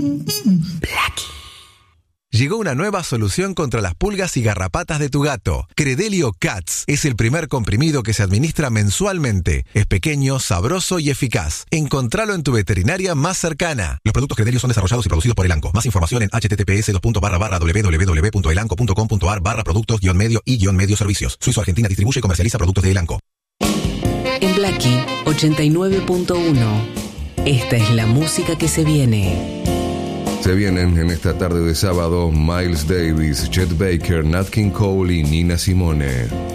Llegó una nueva solución contra las pulgas y garrapatas de tu gato. Credelio Cats es el primer comprimido que se administra mensualmente. Es pequeño, sabroso y eficaz. Encontralo en tu veterinaria más cercana. Los productos Credelio son desarrollados y producidos por Elanco. Más información en https://www.elanco.com.ar/productos-medio y-medio servicios. Suizo Argentina distribuye y comercializa productos de Elanco. En Blackie 89.1. Esta es la música que se viene. Se vienen en esta tarde de sábado Miles Davis, Chet Baker, Nat King Cole y Nina Simone.